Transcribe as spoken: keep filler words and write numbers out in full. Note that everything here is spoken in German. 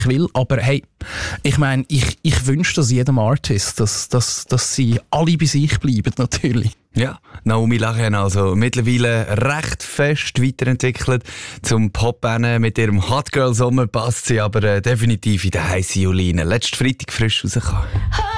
will. Aber hey, ich meine, ich, ich wünsche das jedem Artist, dass, dass, dass sie alle bei sich bleiben, natürlich. Ja, Naomi Lachen also mittlerweile recht fest weiterentwickelt. Zum Pop mit ihrem Hot Girl Sommer passt sie aber äh, definitiv in den heissen Julien. Letzten Freitag frisch rausgekommen.